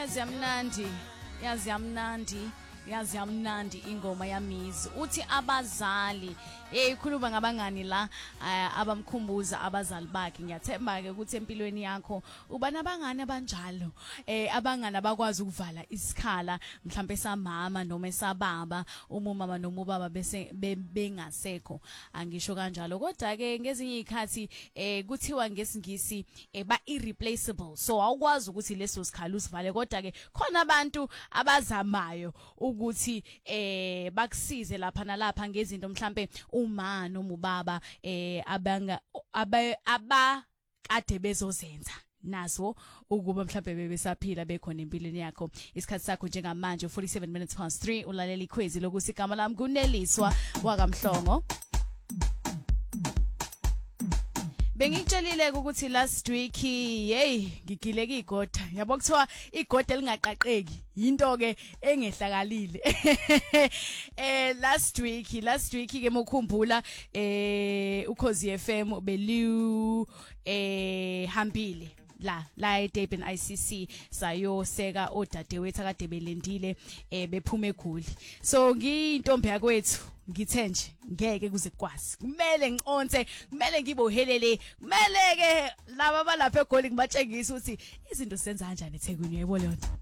yazi yamnandi ingoma yamizi uthi abazali ikhuluma ngabangani la abamkhumbuza abazali bakhe. Ngiyathemba ke ukuthi empilweni yakho uba nabangani abanjalo abangani abakwazi ukuvala isikhala mhlambe samama noma esababa umama noma ubaba bese bengasekho. Angisho kanjalo kodwa ke ngezinye izikhathi kuthiwa ngesingisi ba irreplaceable, so awukwazi ukuthi leso sikhala usivale, kodwa ke khona abantu abazamayo ukuthi bakusize lapha nalapha ngezinto mhlambe uma noma ubaba abakade bezozenza nazo ukuba mhlambe bebesaphila bekhona empilweni yakho. Isikhathi sakho njengamanje 47 minutes past 3 ulalela ikhwezi lokuthi igama lami kuneliswa wakamhlongo. Bengikutshelile ukuthi last week ngigileke igoda. Yabo kuthiwa igoda elingaqaqeki into ke engehlakalile. Last week ke mokhumbula uKhozi FM beliu hambile la eDurban ICC sayoseka odadewethu akade belendile bephume eGoli. So ngiyintombi yakwethu ngithe nje ngeke kuze kwazi, kumele ngiconse, kumele ngibohelele, kumele ke laba balapha eGoli ngibatshengisa ukuthi izinto senza kanjani eThekwini. Yebo leyo nto.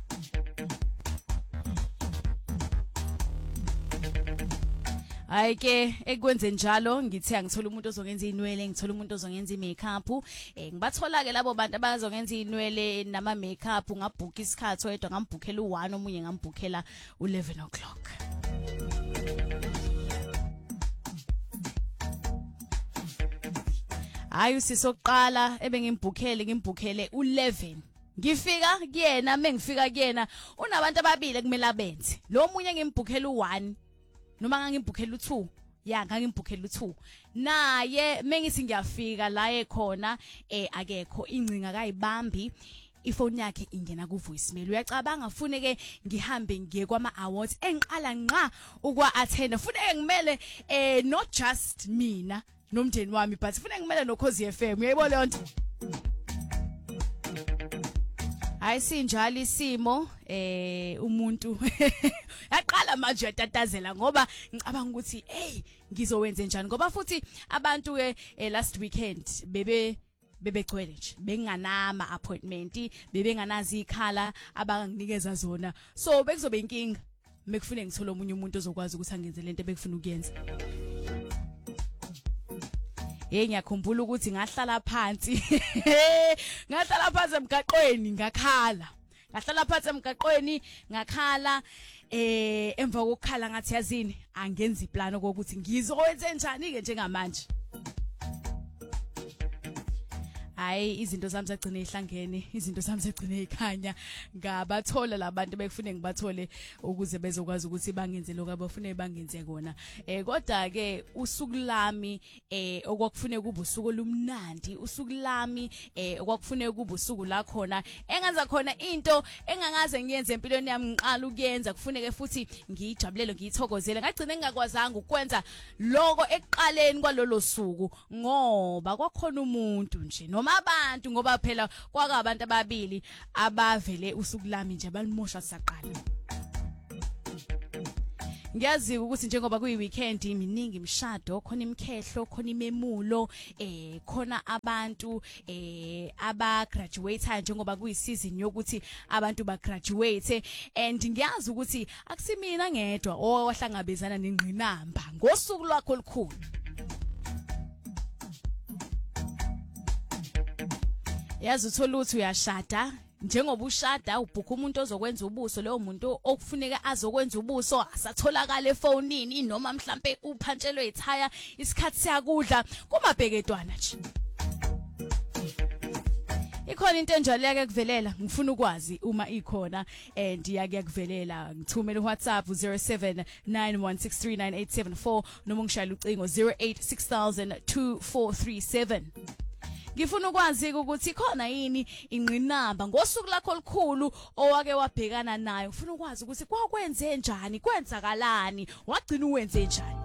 Ayike ekwenze njalo ngithe angithola umuntu ozongenza inwele, ngithola umuntu ozongenza imakeup. Ngibathola ke labo bantu abazongenza inwele nama makeup. Ngabhuka isikhathi oyedwa ngambhukhela u1, omunye ngambhukhela u11 o'clock. Hayi sisoqala ngimbhukhele u11. Ngifika kuyena, mengifika kuyena unabantu ababili kumele abenze. Lo munye ngimbhukhela u1 noma ngangibhukhela u2, ngangibhukhela u2. Naye mengithi ngiyafika la ekhona akekho, ingcinga kayibambi, ifoni yakhe ingena ku voicemail. Uyacabanga funeke ngihambe ngiye kwama awards engiqala nqa ukwa attend, funeke ngimele not just mina nomndeni wami but funeke ngimele noKhozi FM. Uyayibona leyo nto? Ayisinjalo isimo umuntu yaqala manje yatatazela ngoba ngicabanga ukuthi ngizowenza njani, ngoba futhi abantu last weekend bebegcwele nje, benganama appointment, bebenganazi ikhala abanginikeza zona. So bekuzobe inkinga mekufune ngithola omunye umuntu ozokwazi ukuthi angenze lento bekufuna ukuyenza. Ngiyakhumbula ukuthi ngahlala phansi emgaqweni ngakhala. Emva kokukhala ngathi yazini angenza iplan ukuthi ngizowenza njani ke njengamanje. Hayi izinto zami zagcina ihlangene, izinto zami zagcina ikhanya. Ngabathola labantu bekufune ngibathole ukuze bezokwazi ukuthi bangenze lokho abafune bangenze kona. Kodwa ke usuku lami okwakufune kube usuku olumnandi, usuku lami okwakufune kube usuku la khona engenza khona into engangaze ngiyenze empilweni yami ngiqala ukuyenza, kufuneke futhi ngijabulele ngiyithokozele. Ngagcina ngingakwazanga ukwenza lokho ekuqaleni kwalolo suku ngoba kwakhona umuntu nje noma abantu, ngoba phela kwakabantu ababili abavele usuku lami nje balimosha saqala. Ngiyazi ukuthi njengoba kuyi weekend iminingi imishado, khona imkhehlo, khona imemulo, khona abantu aba graduate njengoba kuyi season yokuthi abantu ba graduate, and ngiyazi ukuthi akusimina ngedwa owahlangabezana nengqinamba ngosuku lwakho olukhulu. Yazi uthola ukuthi uyashada, njengoba ushada ubhuka umuntu ozokwenza ubuso, leyo muntu okufuneka azokwenza ubuso asatholakala efonini noma mhlambe uphantshelwe ithaya, isikhathi siyakudla kumabhekedwana nje. Ikhona into enjalo yake kuvelela, ngifuna ukwazi uma ikhona and yake kuvelela. Ngithumela uWhatsApp 0791639874 noma ngishayela ucingo 0860002437. Ngifuna ukwazi ukuthi khona yini ingqinamba ngosuku lakho olukhulu owake wabhekana nayo. Ngifuna ukwazi ukuthi kwakwenze njani, kwenzakalani, wagcina uwenze njani.